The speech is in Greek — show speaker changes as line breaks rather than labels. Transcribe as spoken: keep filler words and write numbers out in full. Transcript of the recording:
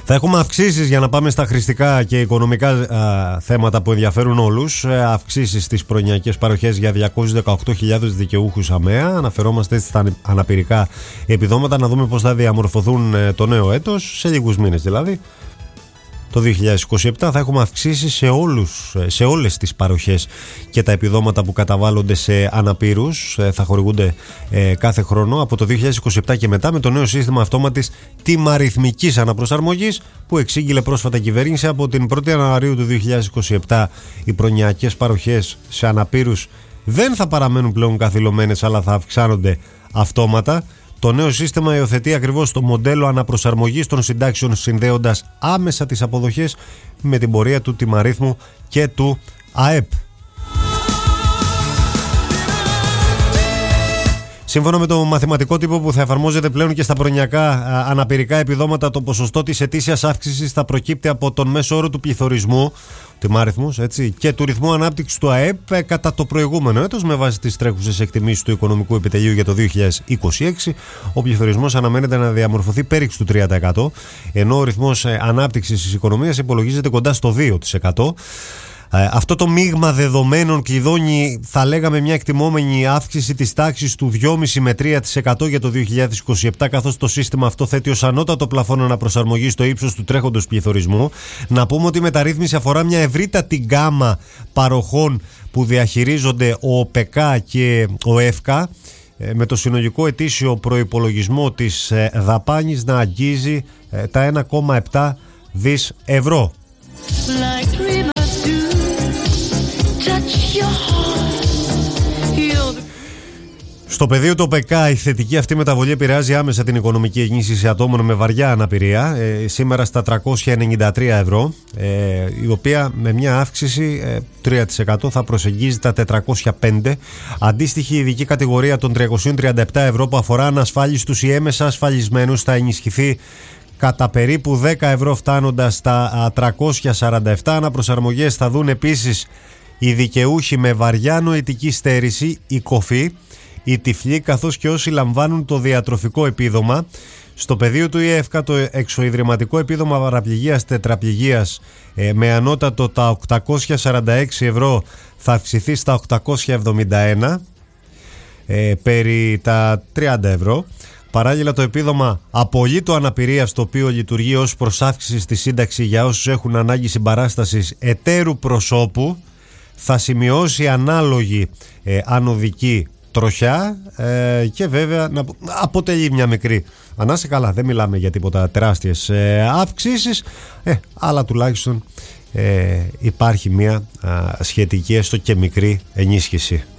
Θα έχουμε αυξήσεις, για να πάμε στα χρηστικά και οικονομικά α, θέματα που ενδιαφέρουν όλους. Ε, αυξήσεις στις προνοιακές παροχές για διακόσιες δεκαοκτώ χιλιάδες δικαιούχους ΑΜΕΑ. Αναφερόμαστε έτσι στα αναπηρικά επιδόματα, να δούμε πώς θα διαμορφωθούν ε, το νέο έτος, σε λίγους μήνες δηλαδή. Το δύο χιλιάδες είκοσι επτά θα έχουμε αυξήσεις σε, όλους, σε όλες τις παροχές και τα επιδόματα που καταβάλλονται σε αναπήρους. Θα χορηγούνται ε, κάθε χρόνο από το δύο χιλιάδες είκοσι επτά και μετά, με το νέο σύστημα αυτόματης τιμαριθμικής αναπροσαρμογής που εξήγηλε πρόσφατα κυβέρνηση. Από την πρώτη Ιανουαρίου του δύο χιλιάδες είκοσι επτά οι προνοιακές παροχές σε αναπήρους δεν θα παραμένουν πλέον καθυλωμένες, αλλά θα αυξάνονται αυτόματα. Το νέο σύστημα υιοθετεί ακριβώς το μοντέλο αναπροσαρμογής των συντάξεων, συνδέοντας άμεσα τις αποδοχές με την πορεία του τιμαρίθμου και του ΑΕΠ. Σύμφωνα με το μαθηματικό τύπο που θα εφαρμόζεται πλέον και στα προνοιακά αναπηρικά επιδόματα, το ποσοστό της ετήσιας αύξησης θα προκύπτει από τον μέσο όρο του πληθωρισμού, τιμάριθμους, έτσι, και του ρυθμού ανάπτυξης του ΑΕΠ κατά το προηγούμενο έτος, με βάση τις τρέχουσες εκτιμήσεις του Οικονομικού Επιτελείου για το δύο χιλιάδες είκοσι έξι. Ο πληθωρισμός αναμένεται να διαμορφωθεί πέριξ του τρία τοις εκατό, ενώ ο ρυθμός ανάπτυξης της οικονομίας υπολογίζεται κοντά στο δύο τοις εκατό. Αυτό το μείγμα δεδομένων κλειδώνει, θα λέγαμε, μια εκτιμόμενη αύξηση της τάξης του δυόμισι με τρία τοις εκατό για το δύο χιλιάδες είκοσι επτά, καθώς το σύστημα αυτό θέτει ως ανώτατο πλαφόν αναπροσαρμογή στο ύψος του τρέχοντος πληθωρισμού. Να πούμε ότι η μεταρρύθμιση αφορά μια ευρύτατη γκάμα παροχών που διαχειρίζονται ο ΟΠΕΚΑ και ο ΕΦΚΑ, με το συνολικό ετήσιο προϋπολογισμό της δαπάνης να αγγίζει τα ένα κόμμα επτά δις ευρώ. Στο πεδίο του ΟΠΕΚΑ, η θετική αυτή μεταβολή επηρεάζει άμεσα την οικονομική εγγύηση ατόμων με βαριά αναπηρία, ε, σήμερα στα τριακόσια ενενήντα τρία ευρώ, ε, η οποία με μια αύξηση ε, τρία τοις εκατό θα προσεγγίζει τα τετρακόσια πέντε. Αντίστοιχη ειδική κατηγορία των τριακόσια τριάντα επτά ευρώ που αφορά ανασφάλιστους ή έμεσα ασφαλισμένους θα ενισχυθεί κατά περίπου δέκα ευρώ, φτάνοντας στα τριακόσια σαράντα επτά. Αναπροσαρμογές θα δουν επίσης οι δικαιούχοι με βαριά νοητική στέρηση, η κοφή, οι τυφλοί, καθώς και όσοι λαμβάνουν το διατροφικό επίδομα. Στο πεδίο του ΙΕΦΚΑ, το εξωιδρυματικό επίδομα παραπληγίας τετραπληγίας ε, με ανώτατο τα οκτακόσια σαράντα έξι ευρώ θα αυξηθεί στα οκτακόσια εβδομήντα ένα, ε, περί τα τριάντα ευρώ. Παράλληλα, το επίδομα απολύτου αναπηρίας, το οποίο λειτουργεί ως προσάυξηση στη σύνταξη για όσους έχουν ανάγκη συμπαράστασης εταίρου προσώπου, θα σημειώσει ανάλογη ε, ανωδική τροχιά ε, και βέβαια να αποτελεί μια μικρή ανάσα. Καλά, δεν μιλάμε για τίποτα τεράστιες ε, αύξησεις, ε, αλλά τουλάχιστον ε, υπάρχει μια α, σχετική έστω και μικρή ενίσχυση.